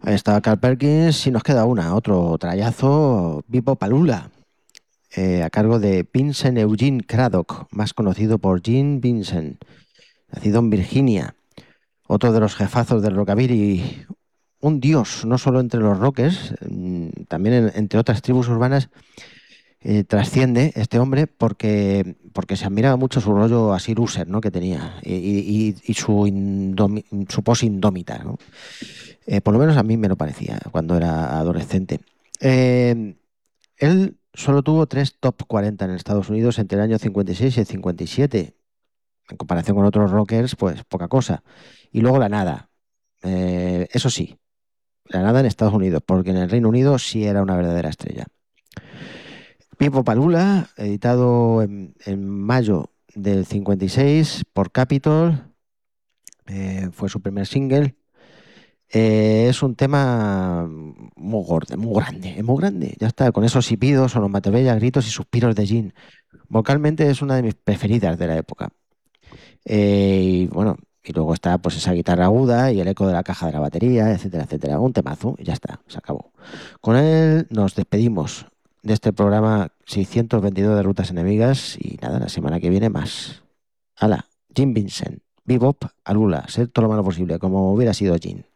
Ahí está Carl Perkins y nos queda otro trayazo, Vivo Palula, a cargo de Vincent Eugene Craddock, más conocido por Gene Vincent, nacido en Virginia, otro de los jefazos del rockabilly, un dios no solo entre los rockers, también entre otras tribus urbanas. Trasciende este hombre porque se admiraba mucho su rollo así loser, ¿no? Que tenía y su pos indómita, ¿no? Por lo menos a mí me lo parecía cuando era adolescente. Eh, Él solo tuvo tres top 40 en Estados Unidos entre el año 56 y el 57. En comparación con otros rockers, pues poca cosa. Y luego la nada. Eso sí, la nada en Estados Unidos, porque en el Reino Unido sí era una verdadera estrella. Pipo Palula, editado en mayo del 56 por Capitol, fue su primer single. Es un tema muy gordo, muy grande, es muy grande. Ya está, con esos hipidos, onomatopeyas, gritos y suspiros de Jean. Vocalmente es una de mis preferidas de la época. Y bueno, y luego está pues esa guitarra aguda y el eco de la caja de la batería, etcétera, etcétera. Un temazo y ya está, se acabó. Con él nos despedimos de este programa 622 de Rutas Enemigas y nada, la semana que viene más. Hala, Jim Vincent, Bebop, Alula, ser todo lo malo posible, como hubiera sido Jim.